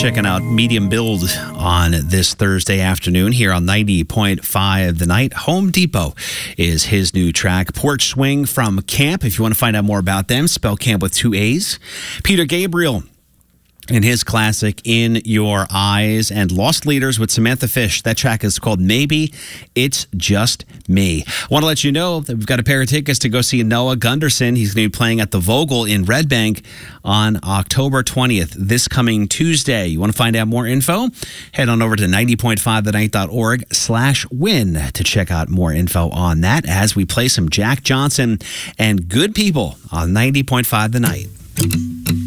checking out Medium Build on this Thursday afternoon here on 90.5 The Night. Home Depot is his new track, Porch Swing from Camp. If you want to find out more about them, spell Camp with 2 A's. Peter Gabriel and his classic In Your Eyes, and Lost Leaders with Samantha Fish. That track is called Maybe It's Just Me. I want to let you know that we've got a pair of tickets to go see Noah Gunderson. He's going to be playing at the Vogel in Red Bank on October 20th, this coming Tuesday. You want to find out more info? Head on over to 90.5thenight.org/win to check out more info on that as we play some Jack Johnson and Good People on 90.5 The Night.